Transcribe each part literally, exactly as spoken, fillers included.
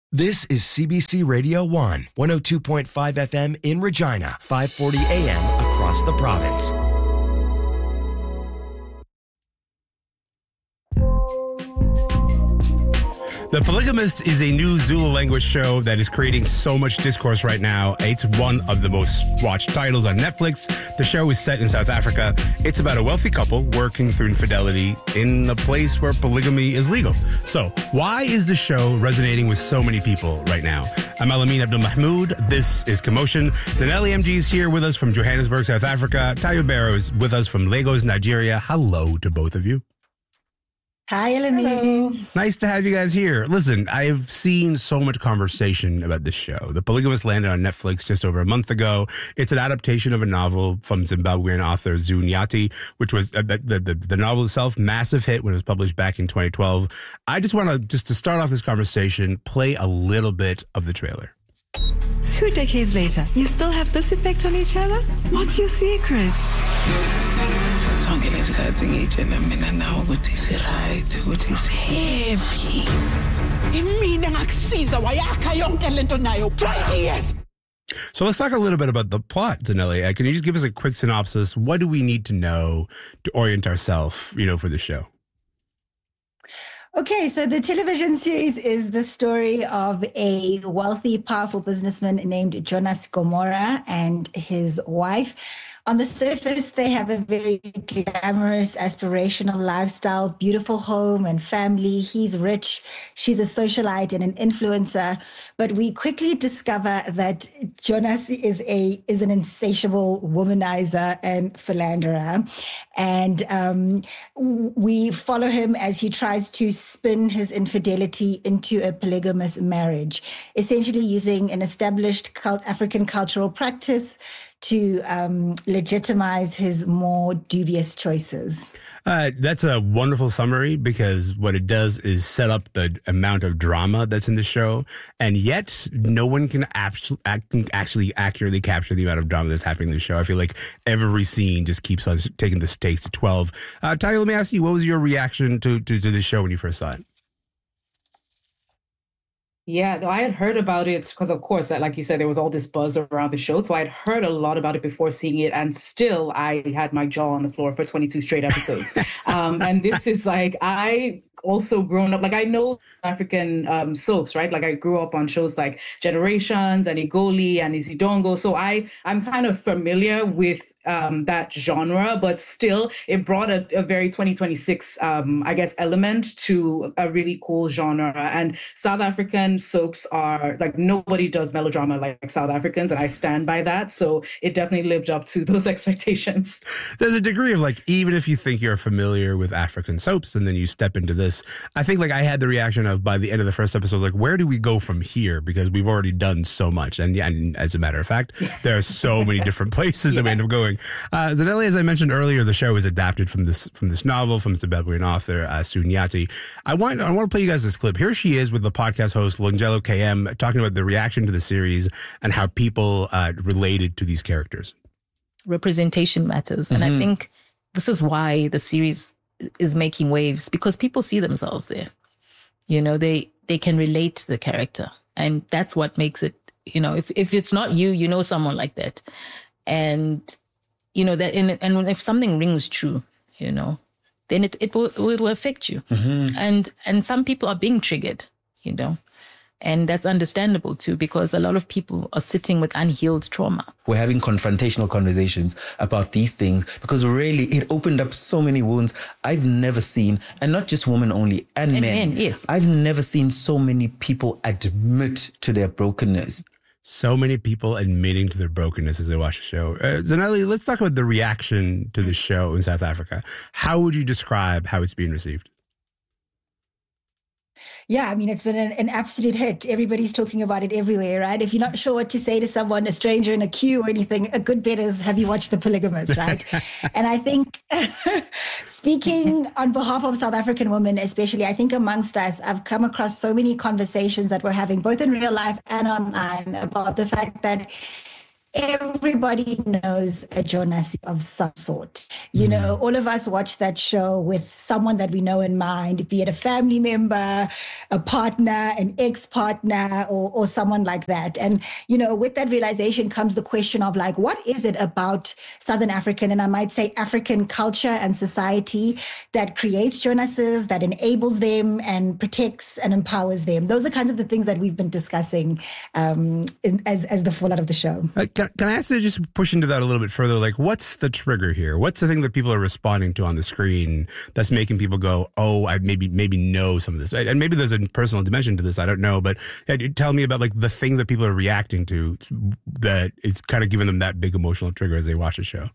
This is C B C Radio one, one oh two point five F M in Regina, five forty A M across the province. The Polygamist is a new Zulu language show that is creating so much discourse right now. It's one of the most watched titles on Netflix. The show is set in South Africa. It's about a wealthy couple working through infidelity in a place where polygamy is legal. So, why is the show resonating with so many people right now? I'm Alameen Abdul Mahmoud. This is Commotion. Zanele M G is here with us from Johannesburg, South Africa. Tayo Barrow is with us from Lagos, Nigeria. Hello to both of you. Hi, Alameen. Nice to have you guys here. Listen, I've seen so much conversation about this show. The Polygamist landed on Netflix just over a month ago. It's an adaptation of a novel from Zimbabwean author Zulu Nyathi, which was uh, the, the, the novel itself, massive hit when it was published back in twenty twelve. I just want to, just to start off this conversation, play a little bit of the trailer. Two decades later, you still have this effect on each other? What's your secret? twenty years. So let's talk a little bit about the plot, Zanele. Can you just give us a quick synopsis? What do we need to know to orient ourselves, you know, for the show? Okay, so the television series is the story of a wealthy, powerful businessman named Jonas Gomora and his wife. On the surface, they have a very glamorous, aspirational lifestyle, beautiful home and family. He's rich. She's a socialite and an influencer. But we quickly discover that Jonas is a is an insatiable womanizer and philanderer. And um, we follow him as he tries to spin his infidelity into a polygamous marriage, essentially using an established cult- African cultural practice to um, legitimize his more dubious choices. Uh, that's a wonderful summary, because what it does is set up the amount of drama that's in the show, and yet no one can actually, actually accurately capture the amount of drama that's happening in the show. I feel like every scene just keeps on taking the stakes to twelve. Uh, Tayo, let me ask you, what was your reaction to, to, to the show when you first saw it? Yeah, no, I had heard about it because, of course, like you said, there was all this buzz around the show. So I had heard a lot about it before seeing it. And still, I had my jaw on the floor for twenty-two straight episodes. um, and this is like, I also grown up, like I know African um, soaps, right? Like I grew up on shows like Generations and Igoli and Izidongo. So I, I'm kind of familiar with Um, that genre, but still it brought a, a very twenty twenty-six, um, I guess, element to a really cool genre. And South African soaps are like, nobody does melodrama like South Africans, and I stand by that. So it definitely lived up to those expectations. There's a degree of like, even if you think you're familiar with African soaps and then you step into this, I think like I had the reaction of, by the end of the first episode, like, where do we go from here? Because we've already done so much. And yeah, and as a matter of fact, there are so many different places yeah. that we end up going. Uh, Zanele, as I mentioned earlier, the show is adapted from this from this novel from Zimbabwean author uh, Zulu Nyathi. I want I want to play you guys this clip. Here she is with the podcast host Longelo K M talking about the reaction to the series and how people uh, related to these characters. Representation matters, and mm-hmm. I think this is why the series is making waves, because people see themselves there. You know, they they can relate to the character, and that's what makes it. You know, if if it's not you, you know someone like that, and you know, that, and, and if something rings true, you know, then it, it will it will affect you. Mm-hmm. And and some people are being triggered, you know, and that's understandable too, because a lot of people are sitting with unhealed trauma. We're having confrontational conversations about these things because really it opened up so many wounds I've never seen, and not just women only, and, and men. men. Yes. I've never seen so many people admit to their brokenness. So many people admitting to their brokenness as they watch the show. Uh, Zanele, let's talk about the reaction to the show in South Africa. How would you describe how it's being received? Yeah, I mean, it's been an, an absolute hit. Everybody's talking about it everywhere, right? If you're not sure what to say to someone, a stranger in a queue or anything, a good bet is, have you watched The Polygamist, right? And I think speaking on behalf of South African women, especially, I think amongst us, I've come across so many conversations that we're having, both in real life and online, about the fact that everybody knows a Jonasi of some sort. You know, all of us watch that show with someone that we know in mind, be it a family member, a partner, an ex-partner, or, or someone like that. And, you know, with that realization comes the question of like, what is it about Southern African, and I might say African culture and society that creates Jonases, that enables them and protects and empowers them? Those are kinds of the things that we've been discussing um, in, as, as the fallout of the show. Uh, can, can I ask you to just push into that a little bit further? Like, what's the trigger here? What's the thing that people are responding to on the screen that's making people go, oh, I maybe maybe know some of this? And maybe there's a personal dimension to this. I don't know. But uh, tell me about like the thing that people are reacting to that is kind of giving them that big emotional trigger as they watch the show.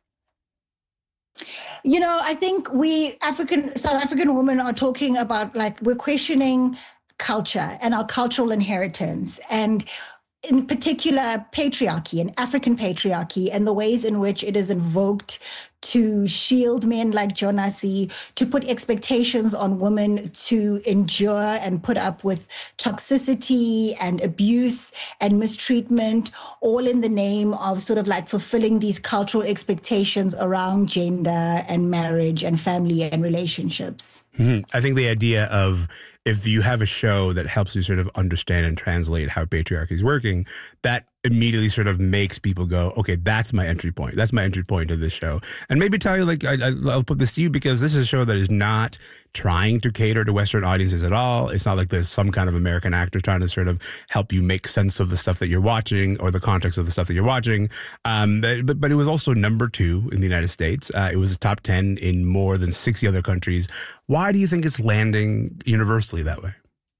You know, I think we African, South African women are talking about like we're questioning culture and our cultural inheritance, and in particular, patriarchy and African patriarchy and the ways in which it is invoked to shield men like Jonasi, to put expectations on women to endure and put up with toxicity and abuse and mistreatment, all in the name of sort of like fulfilling these cultural expectations around gender and marriage and family and relationships. Mm-hmm. I think the idea of if you have a show that helps you sort of understand and translate how patriarchy is working, that immediately sort of makes people go, okay, that's my entry point. That's my entry point to this show. And maybe tell you, like, I, I'll put this to you because this is a show that is not trying to cater to Western audiences at all. It's not like there's some kind of American actor trying to sort of help you make sense of the stuff that you're watching or the context of the stuff that you're watching. Um, but, but it was also number two in the United States. Uh, it was a top ten in more than sixty other countries. Why do you think it's landing universally that way?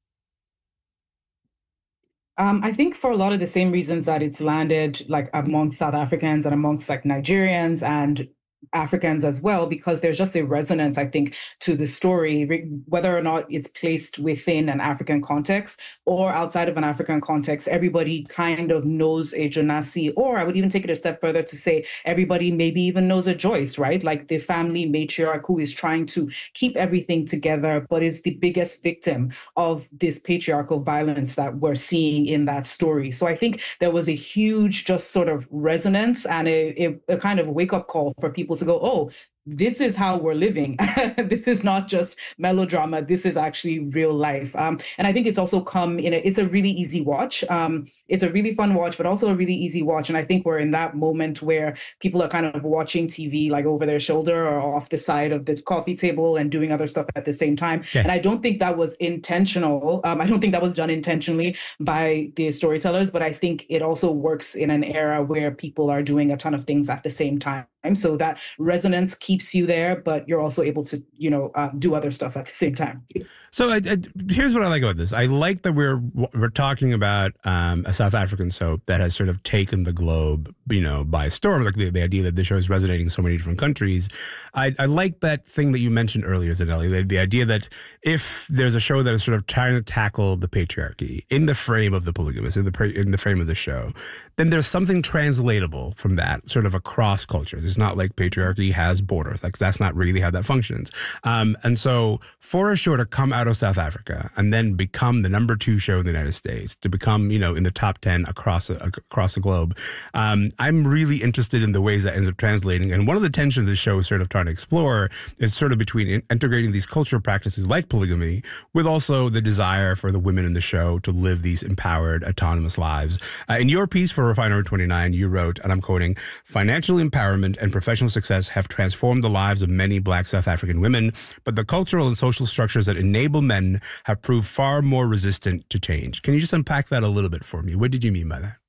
Um, I think for a lot of the same reasons that it's landed like amongst South Africans and amongst like Nigerians and Africans as well, because there's just a resonance, I think, to the story, whether or not it's placed within an African context or outside of an African context. Everybody kind of knows a Jonasi, or I would even take it a step further to say everybody maybe even knows a Joyce, right? Like the family matriarch who is trying to keep everything together, but is the biggest victim of this patriarchal violence that we're seeing in that story. So I think there was a huge just sort of resonance and a, a, a kind of wake-up call for people to go, oh, this is how we're living. This is not just melodrama. This is actually real life. Um, and I think it's also come in a, it's a really easy watch. Um, it's a really fun watch, but also a really easy watch. And I think we're in that moment where people are kind of watching T V like over their shoulder or off the side of the coffee table and doing other stuff at the same time. Yeah. And I don't think that was intentional. Um, I don't think that was done intentionally by the storytellers, but I think it also works in an era where people are doing a ton of things at the same time. So that resonance keeps you there, but you're also able to, you know, uh, do other stuff at the same time. So I, I, here's what I like about this. I like that we're we're talking about um, a South African soap that has sort of taken the globe, you know, by storm. Like the, the idea that the show is resonating in so many different countries. I, I like that thing that you mentioned earlier, Zanelli, the, the idea that if there's a show that is sort of trying to tackle the patriarchy in the frame of the polygamous, in the in the frame of the show, then there's something translatable from that sort of across cultures. It's not like patriarchy has borders. Like that's not really how that functions. Um, and so for a show to come out of South Africa and then become the number two show in the United States, to become, you know, in the top ten across across the globe, um, I'm really interested in the ways that ends up translating. And one of the tensions the show is sort of trying to explore is sort of between integrating these cultural practices like polygamy with also the desire for the women in the show to live these empowered, autonomous lives. Uh, in your piece for Refinery twenty-nine, you wrote, and I'm quoting, "Financial empowerment and professional success have transformed the lives of many Black South African women, but the cultural and social structures that enable men have proved far more resistant to change." Can you just unpack that a little bit for me? What did you mean by that?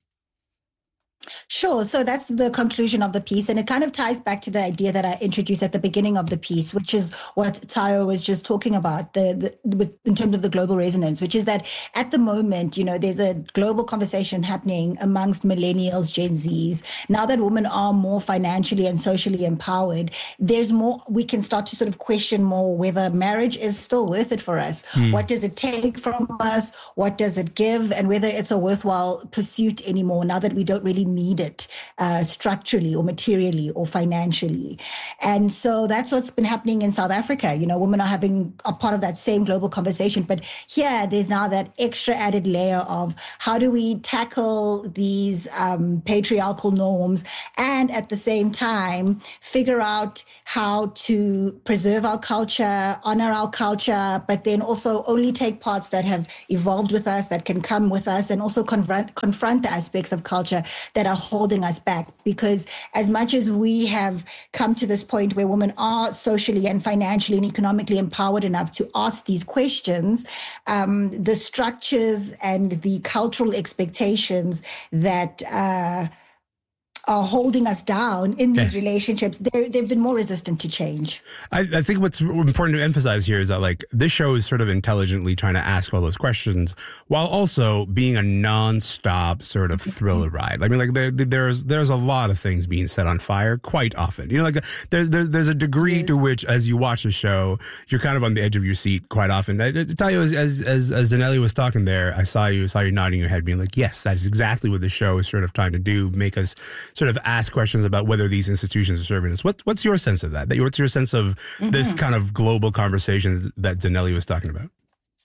Sure. So that's the conclusion of the piece. And it kind of ties back to the idea that I introduced at the beginning of the piece, which is what Tayo was just talking about the, the with, in terms of the global resonance, which is that at the moment, you know, there's a global conversation happening amongst millennials, Gen Zs. Now that women are more financially and socially empowered, there's more, we can start to sort of question more whether marriage is still worth it for us. Mm. What does it take from us? What does it give? And whether it's a worthwhile pursuit anymore now that we don't really need it uh, structurally or materially or financially. And so that's what's been happening in South Africa. You know, women are having a part of that same global conversation. But here, there's now that extra added layer of how do we tackle these um, patriarchal norms and at the same time figure out how to preserve our culture, honor our culture, but then also only take parts that have evolved with us, that can come with us, and also confront, confront the aspects of culture that are holding us back. Because as much as we have come to this point where women are socially and financially and economically empowered enough to ask these questions, um, the structures and the cultural expectations that uh, are holding us down in these yeah. relationships, they've been more resistant to change. I, I think what's important to emphasize here is that, like, this show is sort of intelligently trying to ask all those questions while also being a nonstop sort of thriller ride. I mean, like, there, there's there's a lot of things being set on fire quite often. You know, like, there, there, there's a degree yes. to which, as you watch the show, you're kind of on the edge of your seat quite often. I, I tell you, as as as, as Zanele was talking there, I saw you saw you nodding your head, being like, yes, that's exactly what the show is sort of trying to do, make us sort of ask questions about whether these institutions are serving us. What, what's your sense of that? What's your sense of mm-hmm. this kind of global conversation that Zanele was talking about?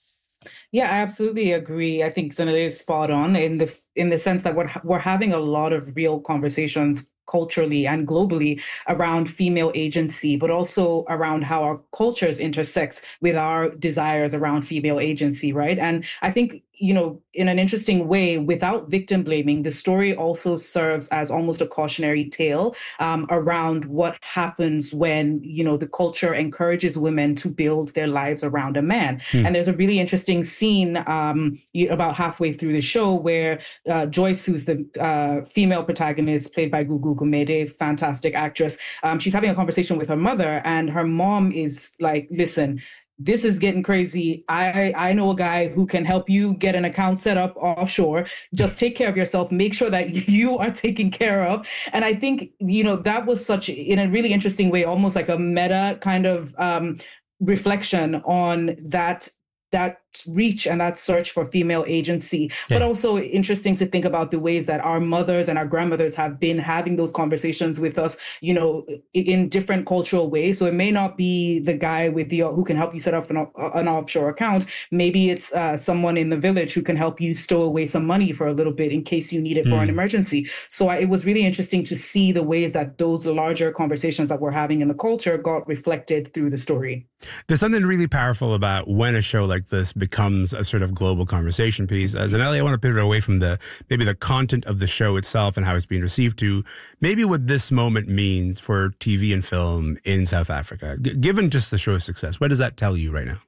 Yeah, I absolutely agree. I think Zanele is spot on in the in the sense that we're we're having a lot of real conversations culturally and globally around female agency, but also around how our cultures intersect with our desires around female agency, right? And I think, you know, in an interesting way, without victim blaming, the story also serves as almost a cautionary tale um, around what happens when, you know, the culture encourages women to build their lives around a man. Hmm. And there's a really interesting scene um, about halfway through the show where uh, Joyce, who's the uh, female protagonist, played by Gugu Gumede, fantastic actress, um, she's having a conversation with her mother, and her mom is like, listen, this is getting crazy. I, I know a guy who can help you get an account set up offshore. Just take care of yourself. Make sure that you are taken care of. And I think, you know, that was such, in a really interesting way, almost like a meta kind of um, reflection on that that reach and that search for female agency, yeah. but also interesting to think about the ways that our mothers and our grandmothers have been having those conversations with us, you know, in different cultural ways. So it may not be the guy with the who can help you set up an, an offshore account. Maybe it's uh, someone in the village who can help you stow away some money for a little bit in case you need it mm. for an emergency. So I, it was really interesting to see the ways that those larger conversations that we're having in the culture got reflected through the story. There's something really powerful about when a show like this becomes a sort of global conversation piece. As an Zanele, I want to pivot away from the maybe the content of the show itself and how it's being received to maybe what this moment means for T V and film in South Africa. G- given just the show's success, what does that tell you right now?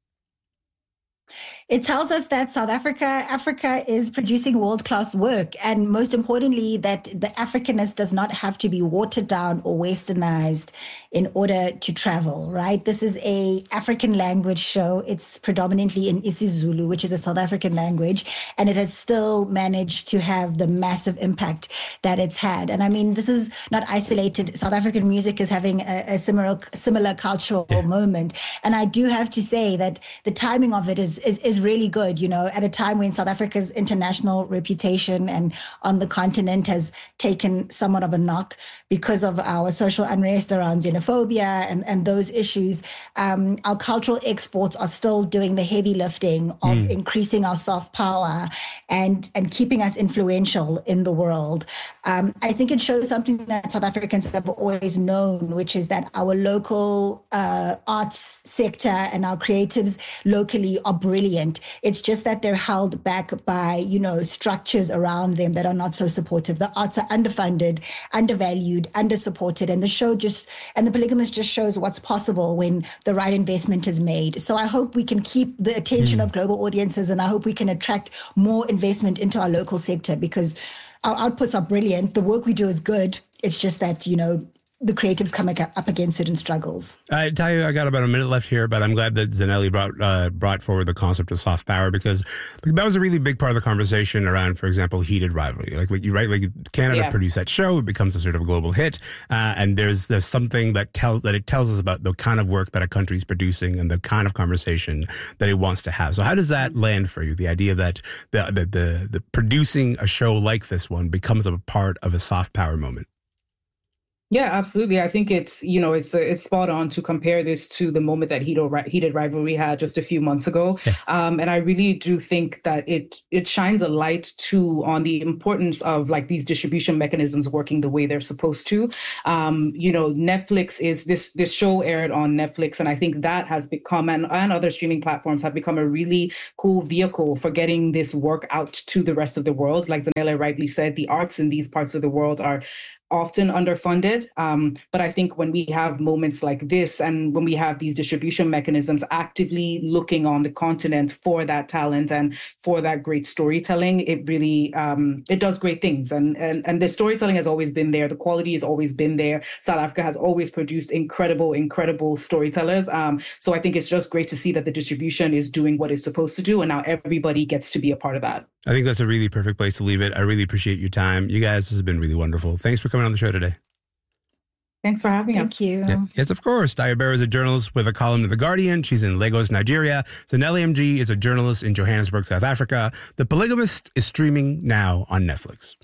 It tells us that South Africa, Africa is producing world-class work. And most importantly, that the Africanness does not have to be watered down or westernized in order to travel, right? This is a African language show. It's predominantly in isiZulu, which is a South African language. And it has still managed to have the massive impact that it's had. And I mean, this is not isolated. South African music is having a, a similar, similar cultural yeah. moment. And I do have to say that the timing of it is, is, is really good, you know, at a time when South Africa's international reputation and on the continent has taken somewhat of a knock because of our social unrest around xenophobia and, and those issues. Um, our cultural exports are still doing the heavy lifting of mm. increasing our soft power and, and keeping us influential in the world. Um, I think it shows something that South Africans have always known, which is that our local uh, arts sector and our creatives locally are brilliant. It's just that they're held back by, you know, structures around them that are not so supportive. The arts are underfunded, undervalued, undersupported. And the show just, and The Polygamist just shows what's possible when the right investment is made. So I hope we can keep the attention mm. of global audiences, and I hope we can attract more investment into our local sector, because our outputs are brilliant. The work we do is good. It's just that, you know, the creatives come up against certain struggles. I tell you, I got about a minute left here, but I'm glad that Zanelli brought uh, brought forward the concept of soft power, because that was a really big part of the conversation around, for example, heated rivalry. Like, like you right, like Canada Yeah. produced that show, it becomes a sort of global hit, uh, and there's there's something that tells that it tells us about the kind of work that a country is producing and the kind of conversation that it wants to have. So how does that land for you? The idea that the the the, the producing a show like this one becomes a part of a soft power moment. Yeah, absolutely. I think it's, you know, it's it's spot on to compare this to the moment that Heated, Heated Rivalry had just a few months ago. Yeah. Um, and I really do think that it it shines a light too on the importance of like these distribution mechanisms working the way they're supposed to. Um, you know, Netflix is this this show aired on Netflix, and I think that has become, and, and other streaming platforms have become a really cool vehicle for getting this work out to the rest of the world. Like Zanella rightly said, the arts in these parts of the world are often underfunded. Um, but I think when we have moments like this, and when we have these distribution mechanisms actively looking on the continent for that talent and for that great storytelling, it really, um, it does great things. And, and, and the storytelling has always been there. The quality has always been there. South Africa has always produced incredible, incredible storytellers. Um, so I think it's just great to see that the distribution is doing what it's supposed to do. And now everybody gets to be a part of that. I think that's a really perfect place to leave it. I really appreciate your time. You guys, this has been really wonderful. Thanks for coming on the show today. Thanks for having Thank us. Thank you. Yeah. Yes, of course. Daya Barrow is a journalist with a column in The Guardian. She's in Lagos, Nigeria. Zanele M G is a journalist in Johannesburg, South Africa. The Polygamist is streaming now on Netflix.